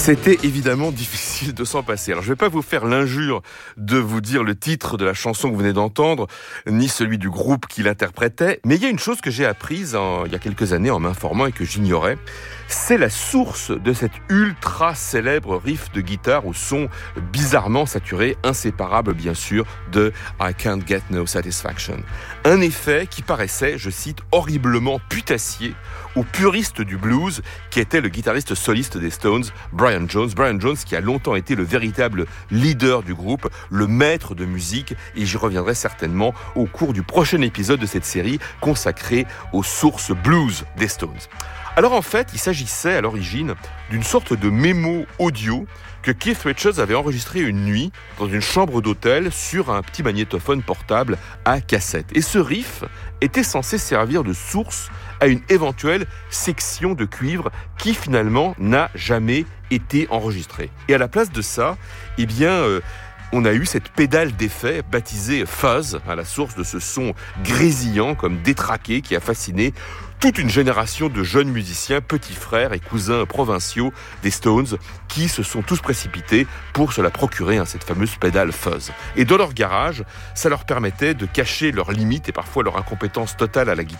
C'était évidemment difficile de s'en passer. Alors je ne vais pas vous faire l'injure de vous dire le titre de la chanson que vous venez d'entendre, ni celui du groupe qui l'interprétait, mais il y a une chose que j'ai apprise il y a quelques années en m'informant et que j'ignorais, c'est la source de cet ultra célèbre riff de guitare au son bizarrement saturé, inséparable bien sûr de I Can't Get No Satisfaction. Un effet qui paraissait, je cite, horriblement putassier au puriste du blues qui était le guitariste soliste des Stones, Brian Jones. Brian Jones qui a longtemps été le véritable leader du groupe, le maître de musique, et j'y reviendrai certainement au cours du prochain épisode de cette série consacrée aux sources blues des Stones. Alors en fait, il s'agissait à l'origine d'une sorte de mémo audio que Keith Richards avait enregistré une nuit dans une chambre d'hôtel sur un petit magnétophone portable à cassette. Et ce riff était censé servir de source à une éventuelle section de cuivre qui finalement n'a jamais été enregistrée. Et à la place de ça, on a eu cette pédale d'effet baptisée fuzz, à la source de ce son grésillant comme détraqué qui a fasciné toute une génération de jeunes musiciens, petits frères et cousins provinciaux des Stones qui se sont tous précipités pour se la procurer, cette fameuse pédale fuzz. Et dans leur garage, ça leur permettait de cacher leurs limites et parfois leur incompétence totale à la guitare